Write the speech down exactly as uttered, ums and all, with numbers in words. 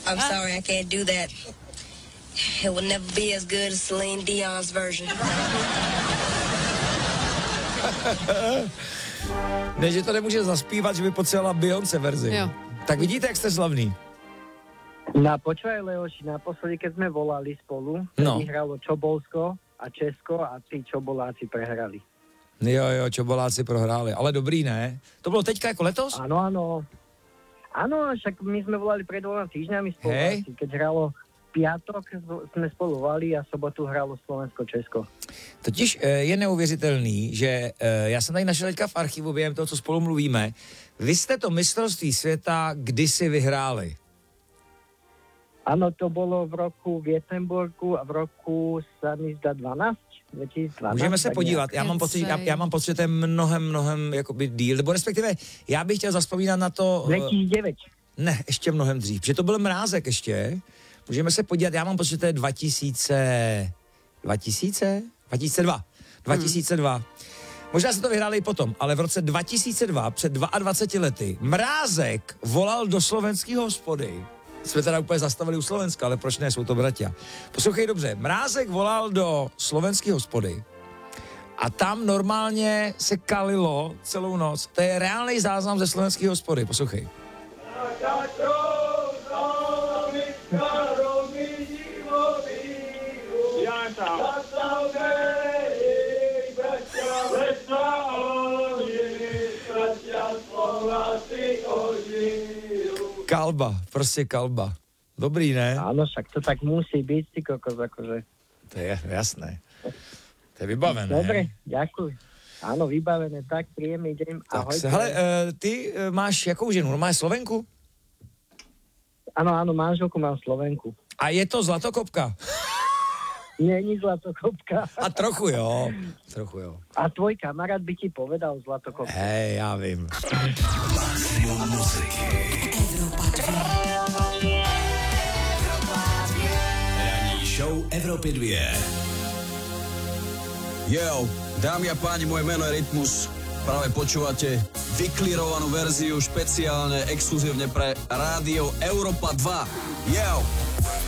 I'm sorry, I can't do that. It will never be as good as Celine Dion's version. Ne, že to nemůže zaspívat, že by potřebovala Beyoncé verzi. Jo. Tak vidíte, jak jste slavný. No počúvaj, Leoši, naposledy, keď sme volali spolu, no. Vyhralo Čobolsko a Česko a tí Čoboláci prehrali. Jo, jo, Čoboláci prohráli, ale dobrý, ne? To bylo teďka jako letos? Áno, áno. Áno, však my sme volali pred dvoma týždňami spolu. Hej. Keď hralo piatok, sme spolu volali a sobotu hralo Slovensko-Česko. Totiž je neuvěřitelný, že já jsem tady našel teďka v archivu během toho, co spolu mluvíme. Vy jste to mistrovství světa kdysi vyhráli. Áno, to bolo v roku v Jettenburgu a v roku sa mi zdá dvanásť, dvetisícdvanásť. Můžeme se podívat, já mám pocit, já, já mám pocit, že to je mnohem, mnohem jakoby díl, nebo respektive já bych chtěl zavzpomínat na to... dvetisícdeväť. Ne, ještě mnohem dřív, že to byl Mrázek ještě. Můžeme se podívat, já mám pocit, že to je dva tisíce... dva tisíce? dva tisíce dva. dva tisíce dva. Hmm. Možná se to vyhráli i potom, ale v roce dva tisíce dva, před dvaceti dvěma lety, Mrázek volal do slovenského hospody. Jsme teda úplně zastavili u Slovenska, ale proč ne, jsou to bratia. Poslouchej dobře, Mrázek volal do slovenské hospody a tam normálně se kalilo celou noc. To je reálný záznam ze slovenské hospody, poslouchej. Kalba, prostě kalba. Dobrý, ne? Áno, však to tak musí byť, ty kokos, akože. To je jasné. To je vybavené. Dobre, ďakujem. Áno, vybavené, tak príjemný deň. Tak se, hele, uh, ty uh, máš jakou ženu? Máš Slovenku? Áno, áno, manželku mám Slovenku. A je to Zlatokopka? Není Zlatokopka. A trochu jo, trochu jo. A tvoj kamarát by ti povedal Zlatokopka. Hej, já vím. Maximum muziky. Ranní show Evropy dva. Yo, dámy a páni, moje meno je Rytmus. Práve počúvate vyklírovanú verziu špeciálne, exkluzívne pre rádio Európa dva. Yo!